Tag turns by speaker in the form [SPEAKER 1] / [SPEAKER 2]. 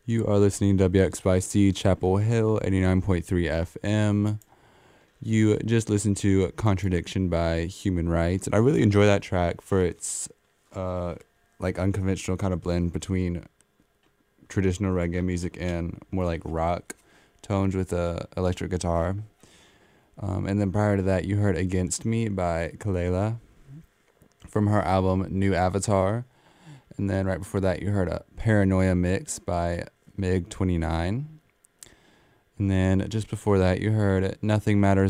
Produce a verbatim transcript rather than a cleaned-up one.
[SPEAKER 1] You are listening to W X Y C Chapel Hill, eighty-nine point three F M. You just listened to Contradiction by Human Rights. And I really enjoy that track for its uh, like unconventional kind of blend between traditional reggae music and more like rock tones with a electric guitar. Um, and then prior to that, you heard Against Me by Kalela from her album New Avatar. And then right before that, you heard a Paranoia Mix by mig twenty-nine. And then just before that, you heard Nothing Matters